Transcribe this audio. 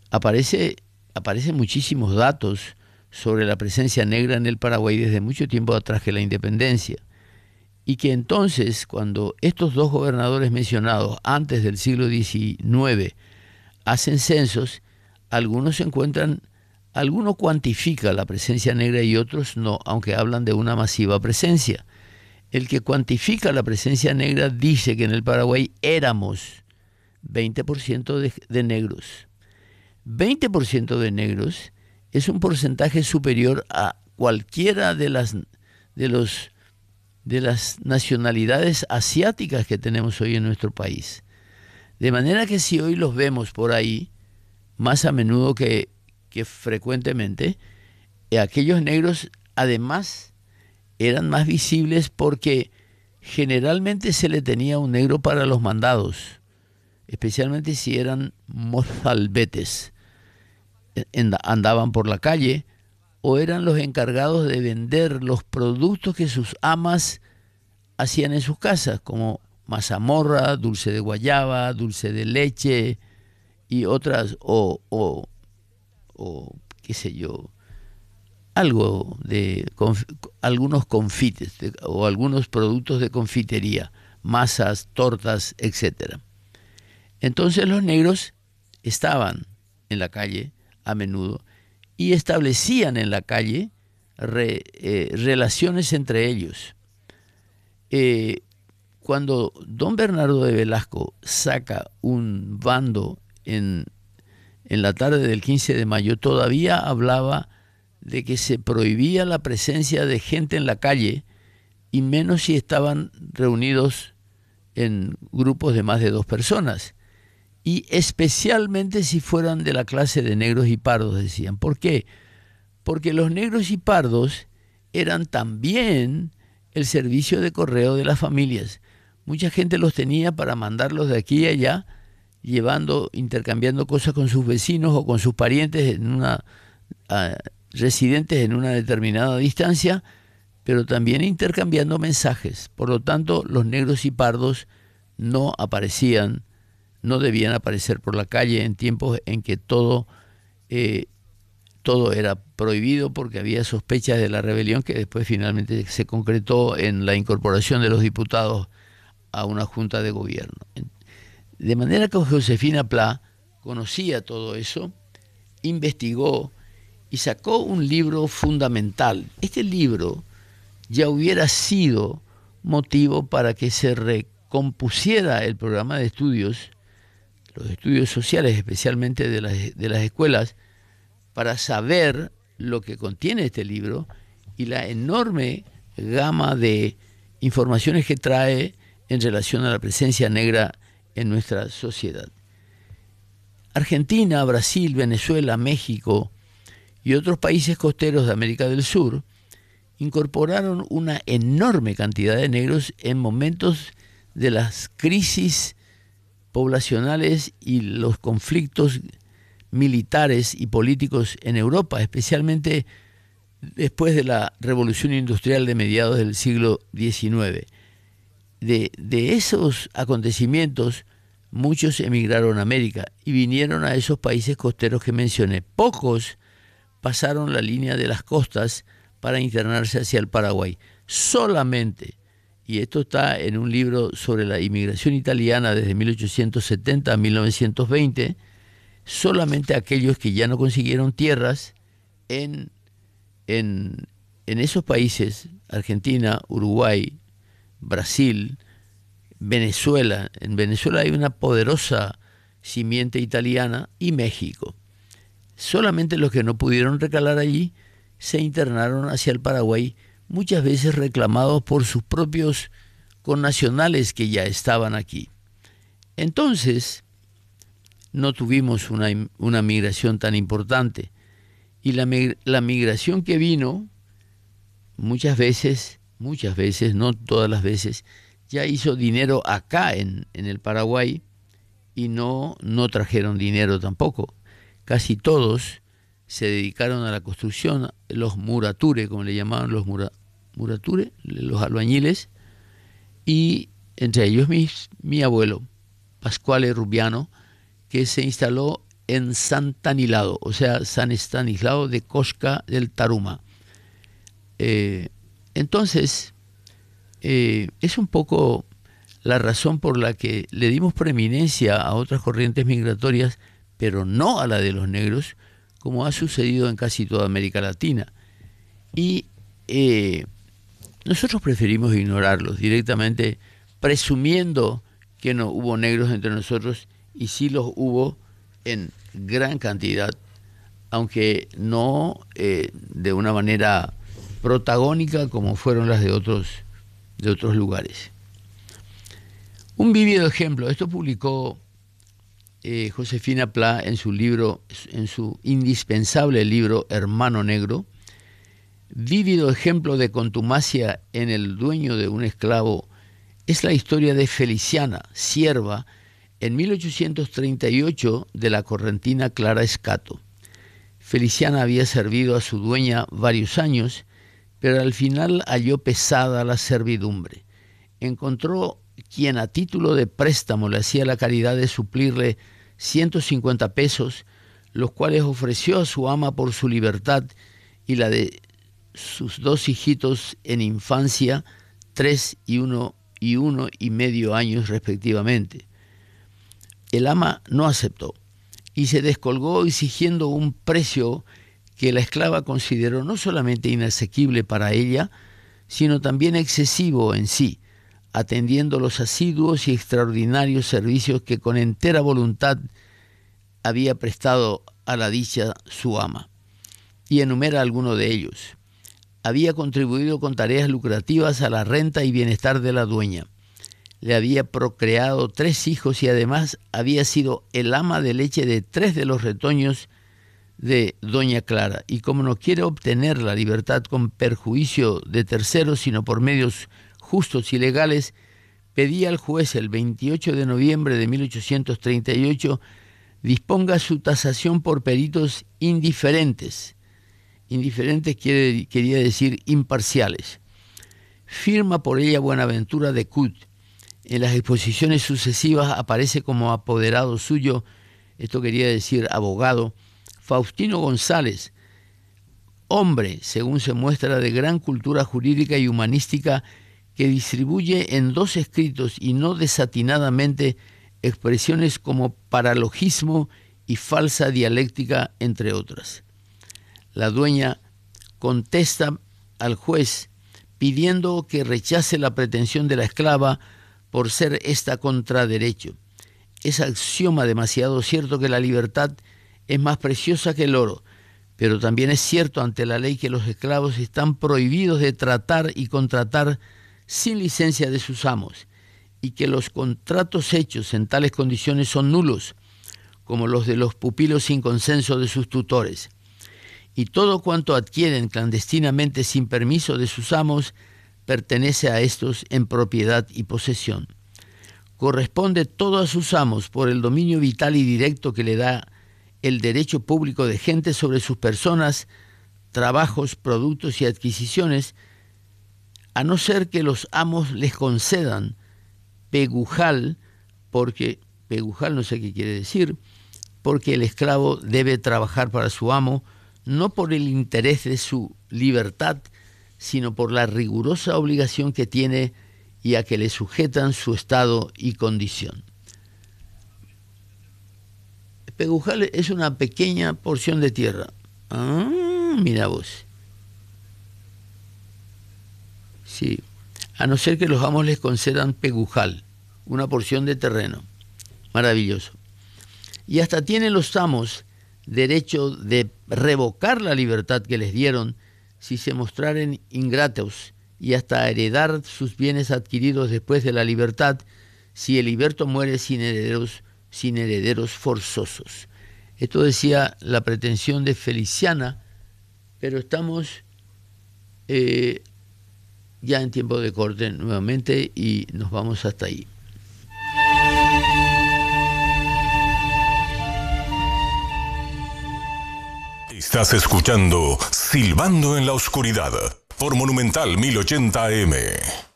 aparece, aparecen muchísimos datos sobre la presencia negra en el Paraguay desde mucho tiempo atrás que la independencia. Y que entonces, cuando estos dos gobernadores mencionados antes del siglo XIX hacen censos, algunos encuentran, algunos cuantifican la presencia negra y otros no, aunque hablan de una masiva presencia. El que cuantifica la presencia negra dice que en el Paraguay éramos 20% de negros. 20% de negros es un porcentaje superior a cualquiera de los de las nacionalidades asiáticas que tenemos hoy en nuestro país. De manera que si hoy los vemos por ahí, más a menudo que frecuentemente, aquellos negros además eran más visibles porque generalmente se le tenía un negro para los mandados, especialmente si eran mozalbetes, andaban por la calle o eran los encargados de vender los productos que sus amas hacían en sus casas, como mazamorra, dulce de guayaba, dulce de leche y otras, o qué sé yo, algo de algunos confites o algunos productos de confitería, masas, tortas, etcétera. Entonces los negros estaban en la calle a menudo y establecían en la calle relaciones entre ellos. Cuando don Bernardo de Velasco saca un bando en la tarde del 15 de mayo, todavía hablaba de que se prohibía la presencia de gente en la calle y menos si estaban reunidos en grupos de más de 2 personas. Y especialmente si fueran de la clase de negros y pardos, decían. ¿Por qué? Porque los negros y pardos eran también el servicio de correo de las familias. Mucha gente los tenía para mandarlos de aquí y allá, intercambiando cosas con sus vecinos o con sus parientes residentes en una determinada distancia, pero también intercambiando mensajes. Por lo tanto, los negros y pardos no aparecían, no debían aparecer por la calle en tiempos en que todo era prohibido porque había sospechas de la rebelión que después finalmente se concretó en la incorporación de los diputados a una junta de gobierno. De manera que Josefina Pla conocía todo eso, investigó y sacó un libro fundamental. Este libro ya hubiera sido motivo para que se recompusiera el programa de estudios, los estudios sociales, especialmente de las escuelas, para saber lo que contiene este libro y la enorme gama de informaciones que trae en relación a la presencia negra en nuestra sociedad. Argentina, Brasil, Venezuela, México y otros países costeros de América del Sur incorporaron una enorme cantidad de negros en momentos de las crisis poblacionales y los conflictos militares y políticos en Europa, especialmente después de la Revolución Industrial de mediados del siglo XIX. De esos acontecimientos, muchos emigraron a América y vinieron a esos países costeros que mencioné. Pocos pasaron la línea de las costas para internarse hacia el Paraguay. Solamente, y esto está en un libro sobre la inmigración italiana desde 1870 a 1920, solamente aquellos que ya no consiguieron tierras en esos países, Argentina, Uruguay, Brasil, Venezuela. En Venezuela hay una poderosa simiente italiana y México. Solamente los que no pudieron recalar allí se internaron hacia el Paraguay, muchas veces reclamados por sus propios connacionales que ya estaban aquí. Entonces, no tuvimos una migración tan importante. Y la migración que vino, muchas veces, no todas las veces, ya hizo dinero acá en el Paraguay y no trajeron dinero tampoco. Casi todos se dedicaron a la construcción, los murature, como le llamaban los murature, los albañiles, y entre ellos mi abuelo, Pascuale Rubiano, que se instaló en San Stanislao, o sea, San Estanislao de Koška del Taruma. Entonces, es un poco la razón por la que le dimos preeminencia a otras corrientes migratorias, pero no a la de los negros, como ha sucedido en casi toda América Latina. Y nosotros preferimos ignorarlos directamente, presumiendo que no hubo negros entre nosotros, y sí los hubo en gran cantidad, aunque no de una manera protagónica como fueron las de otros lugares. Un vívido ejemplo, esto publicó Josefina Pla en su libro, en su indispensable libro Hermano Negro. Vívido ejemplo de contumacia en el dueño de un esclavo es la historia de Feliciana, sierva, en 1838 de la correntina Clara Escato. Feliciana había servido a su dueña varios años, pero al final halló pesada la servidumbre. Encontró quien a título de préstamo le hacía la caridad de suplirle 150 pesos, los cuales ofreció a su ama por su libertad y la de sus dos hijitos en infancia, 3 y 1 y medio años respectivamente. El ama no aceptó y se descolgó exigiendo un precio que la esclava consideró no solamente inasequible para ella, sino también excesivo en sí, atendiendo los asiduos y extraordinarios servicios que con entera voluntad había prestado a la dicha su ama. Y enumera alguno de ellos. Había contribuido con tareas lucrativas a la renta y bienestar de la dueña. Le había procreado 3 hijos y además había sido el ama de leche de 3 de los retoños de doña Clara. Y como no quiere obtener la libertad con perjuicio de terceros, sino por medios justos y legales, pedía al juez el 28 de noviembre de 1838 disponga su tasación por peritos indiferentes. Indiferentes quería decir imparciales. Firma por ella Buenaventura de Cut. En las exposiciones sucesivas aparece como apoderado suyo, esto quería decir abogado, Faustino González, hombre, según se muestra, de gran cultura jurídica y humanística, que distribuye en 2 escritos y no desatinadamente expresiones como paralogismo y falsa dialéctica, entre otras. La dueña contesta al juez pidiendo que rechace la pretensión de la esclava por ser esta contra derecho. Es axioma demasiado cierto que la libertad es más preciosa que el oro, pero también es cierto ante la ley que los esclavos están prohibidos de tratar y contratar sin licencia de sus amos, y que los contratos hechos en tales condiciones son nulos, como los de los pupilos sin consenso de sus tutores. Y todo cuanto adquieren clandestinamente sin permiso de sus amos pertenece a estos en propiedad y posesión. Corresponde todo a sus amos por el dominio vital y directo que le da el derecho público de gente sobre sus personas, trabajos, productos y adquisiciones, a no ser que los amos les concedan pegujal, porque pegujal no sé qué quiere decir, porque el esclavo debe trabajar para su amo, no por el interés de su libertad, sino por la rigurosa obligación que tiene y a que le sujetan su estado y condición. Pegujal es una pequeña porción de tierra. Mira vos. Sí, a no ser que los amos les concedan pegujal, una porción de terreno. Maravilloso. Y hasta tienen los amos derecho de revocar la libertad que les dieron si se mostraren ingratos, y hasta heredar sus bienes adquiridos después de la libertad si el liberto muere sin herederos forzosos. Esto decía la pretensión de Feliciana, pero estamos ya en tiempo de corte nuevamente y nos vamos hasta ahí. Estás escuchando Silbando en la Oscuridad por Monumental 1080 AM.